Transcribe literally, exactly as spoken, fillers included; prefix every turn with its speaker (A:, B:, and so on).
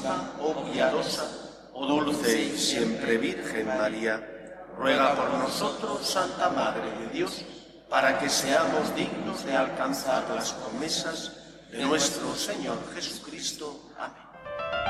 A: compasiva, oh piadosa, oh dulce y siempre Virgen María, ruega por nosotros, Santa Madre de Dios, para que seamos dignos de alcanzar las promesas de nuestro Señor Jesucristo. Amén.